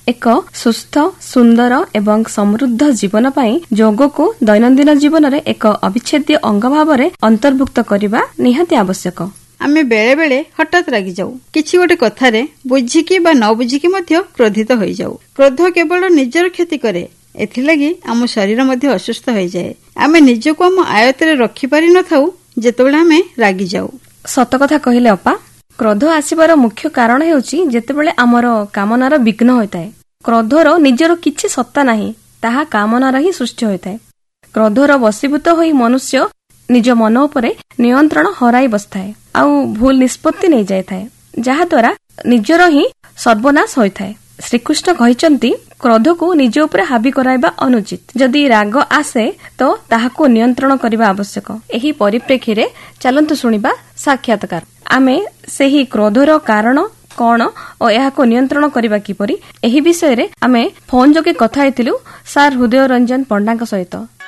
ଏକ ସୁସ୍ଥ ସୁନ୍ଦର ଏବଂ ସମୃଦ୍ଧ ଜୀବନ ପାଇଁ ଯୋଗକୁ ଦୈନନ୍ଦିନ ଜୀବନରେ ଏକ ଅବିଚ୍ଛେଦ୍ୟ ଅଙ୍ଗ ଭାବରେ ଅନ୍ତର୍ଭୁକ୍ତ କରିବା ନିହାତି ଆବଶ୍ୟକ। ଆମେ ବେଳେ ବେଳେ ହଠାତ୍ ରାଗିଯାଉ, କିଛି ଗୋଟେ କଥାରେ ବୁଝିକି ବା ନ ବୁଝିକି ମଧ୍ୟ କ୍ରୋଧିତ ହୋଇଯାଉ। କ୍ରୋଧ କେବଳ ନିଜର କ୍ଷତି କରେ, ଏଥିଲାଗି ଆମ ଶରୀର ମଧ୍ୟ ଅସୁସ୍ଥ ହୋଇଯାଏ। ଆମେ ନିଜକୁ ଆମ ଆୟତ୍ତରେ ରଖିପାରି ନଥାଉ ଯେତେବେଳେ ଆମେ ରାଗିଯାଉ। ସତ କଥା କହିଲେ ଅପା। କ୍ରୋଧ ଆସିବାର ମୁଖ୍ୟ କାରଣ ହେଉଛି ଯେତେବେଳେ ଆମର କାମନାର ବିଘ୍ନ ହୋଇଥାଏ। କ୍ରୋଧର ନିଜର କିଛି ସତ୍ତା ନାହିଁ, ତାହା କାମନାର ହିଁ ସୃଷ୍ଟି ହୋଇଥାଏ। କ୍ରୋଧର ବଶୀଭୂତ ହୋଇ ମନୁଷ୍ୟ ନିଜ ମନ ଉପରେ ନିୟନ୍ତ୍ରଣ ହରାଇ ବସିଥାଏ ଆଉ ଭୁଲ ନିଷ୍ପତ୍ତି ନେଇଯାଇଥାଏ, ଯାହାଦ୍ୱାରା ନିଜର ହିଁ ସର୍ବନାଶ ହୋଇଥାଏ। ଶ୍ରୀକୃଷ୍ଣ କହିଛନ୍ତି କ୍ରୋଧକୁ ନିଜ ଉପରେ ହାବି କରାଇବା ଅନୁଚିତ। ଯଦି ରାଗ ଆସେ ତ ତାହାକୁ ନିୟନ୍ତ୍ରଣ କରିବା ଆବଶ୍ୟକ। ଏହି ପରିପ୍ରେକ୍ଷୀରେ ଚାଲନ୍ତୁ ଶୁଣିବା ସାକ୍ଷାତକାର। ଆମେ ସେହି କ୍ରୋଧର କାରଣ କଣ ଓ ଏହାକୁ ନିୟନ୍ତ୍ରଣ କରିବା କିପରି, ଏହି ବିଷୟରେ ଆମେ ଫୋନ ଯୋଗେ କଥା ହେଇଥିଲୁ ସାର୍ ହୃଦୟ ରଞ୍ଜନ ପଣ୍ଡାଙ୍କ ସହିତ।